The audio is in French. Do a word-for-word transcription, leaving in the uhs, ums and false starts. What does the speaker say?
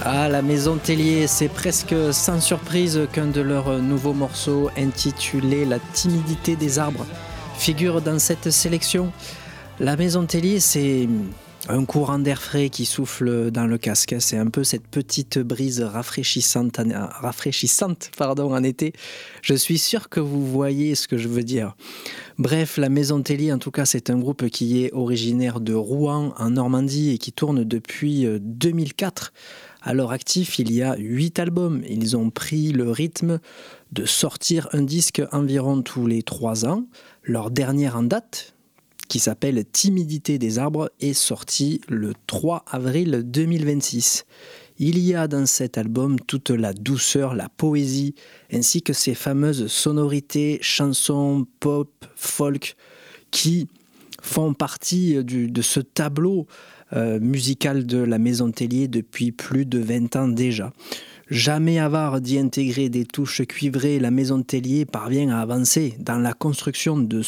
Ah, la Maison Tellier, c'est presque sans surprise qu'un de leurs nouveaux morceaux intitulé La timidité des arbres figure dans cette sélection. La Maison Tellier, c'est un courant d'air frais qui souffle dans le casque. C'est un peu cette petite brise rafraîchissante, rafraîchissante pardon, en été. Je suis sûr que vous voyez ce que je veux dire. Bref, la Maison Tellier, en tout cas, c'est un groupe qui est originaire de Rouen, en Normandie, et qui tourne depuis deux mille quatre. À leur actif, il y a huit albums. Ils ont pris le rythme de sortir un disque environ tous les trois ans. Leur dernière en date, qui s'appelle Timidité des arbres, est sortie le trois avril deux mille vingt-six. Il y a dans cet album toute la douceur, la poésie, ainsi que ces fameuses sonorités, chansons, pop, folk, qui font partie du, de ce tableau euh, musical de la Maison Tellier depuis plus de vingt ans déjà. Jamais avare d'y intégrer des touches cuivrées, la Maison Tellier parvient à avancer dans la construction de